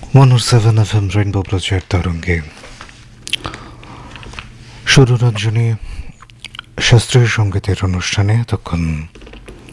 107 FM rainbow প্রচার তরঙ্গে সুররঞ্জনী শাস্ত্রীয় সঙ্গীতের অনুষ্ঠানে এতক্ষণ